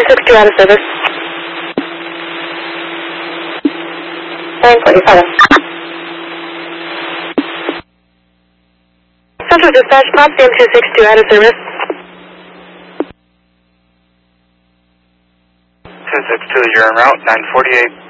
262 out of service. 947. Central Dispatch, Potsdam 262 out of service. 262, you're en route, 948.